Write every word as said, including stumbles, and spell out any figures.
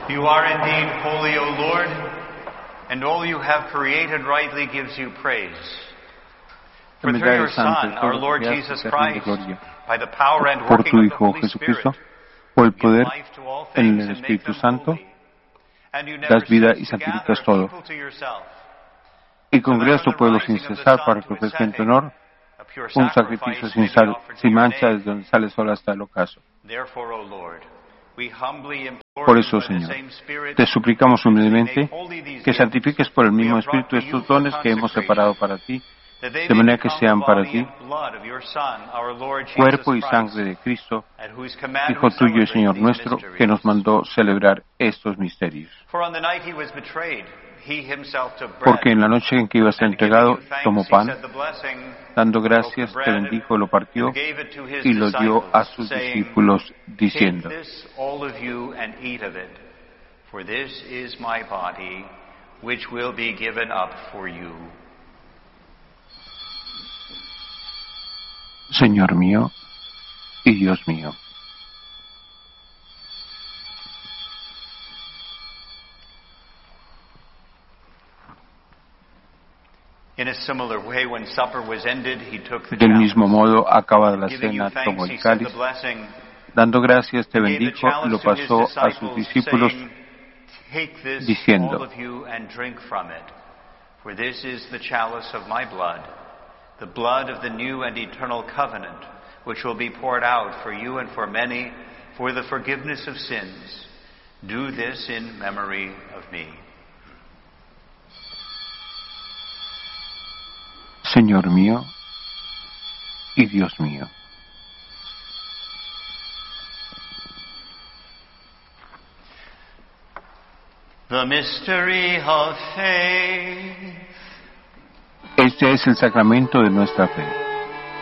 You are indeed holy, O Lord, and all you have created rightly gives you praise. For through your Son, our Lord Jesus Christ, by the power and por working tu of the Hijo Holy Jesucristo, Spirit, por el give poder life to all en things el and make Espíritu them Santo, holy. And you never das vida cease y to gather santificas a todo. people to yourself. Y congregas tu pueblo sin cesar para que ofrezca en tu honor A pure un sacrifice sacrificio may sin, be sal, offered to sin your mancha name. desde donde sale solo hasta el ocaso. Therefore, O Lord, we humbly implore Por you eso, by the Señor, same Spirit te suplicamos to humildemente make holy these que gifts santifiques por el we mismo have brought Espíritu to you estos for dones que hemos consecration, separado para ti, that they de may manera que become sean the para body ti and blood of your Son, our Lord Jesus cuerpo y Christ, sangre de Cristo, at whose command Hijo we tuyo y celebrate Señor these nuestro, mysteries. que nos mandó celebrar estos misterios. For on the night he was betrayed, he himself took bread, Porque en la noche en que iba a ser and giving entregado, you thanks, tomó he pan, said the blessing, dando broke the gracias, te bread, bendijo, lo partió and gave it to his y lo dio disciples, a sus saying, discípulos, "Take diciendo: this, all of you, and eat of it, for this is my body, which will be given up for you." Señor mío y Dios mío. In a similar way, when supper was ended, he took the Del chalice. mismo modo, acabada la Giving you cena, thanks, tomó he el said the cáliz, blessing, dando gracias, te gave the bendijo, chalice lo to his pasó a sus disciples, discípulos, saying, "Take this, diciendo: all of you, and drink from it, for this is the chalice of my blood, the blood of the new and eternal covenant, which will be poured out for you and for many for the forgiveness of sins. Do this in memory of me." Señor mío y Dios mío. The mystery of faith. Este es el sacramento de nuestra fe.